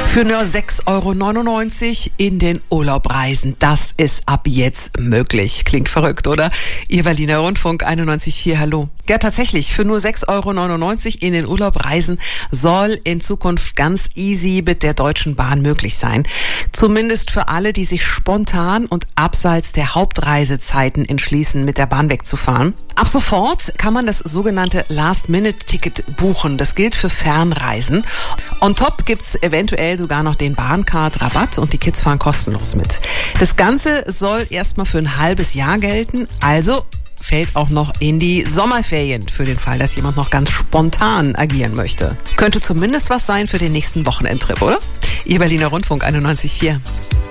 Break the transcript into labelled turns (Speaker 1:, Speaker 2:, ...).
Speaker 1: Für nur 6,99 € in den Urlaub reisen. Das ist ab jetzt möglich. Klingt verrückt, oder? Ihr Berliner Rundfunk 91,4, hallo. Ja, tatsächlich, für nur 6,99 € in den Urlaub reisen soll in Zukunft ganz easy mit der Deutschen Bahn möglich sein. Zumindest für alle, die sich spontan und abseits der Hauptreisezeiten entschließen, mit der Bahn wegzufahren. Ab sofort kann man das sogenannte Last-Minute-Ticket buchen. Das gilt für Fernreisen. On top gibt's eventuell sogar noch den Bahncard-Rabatt und die Kids fahren kostenlos mit. Das Ganze soll erstmal für ein halbes Jahr gelten, also fällt auch noch in die Sommerferien für den Fall, dass jemand noch ganz spontan agieren möchte. Könnte zumindest was sein für den nächsten Wochenendtrip, oder? Ihr Berliner Rundfunk 91,4.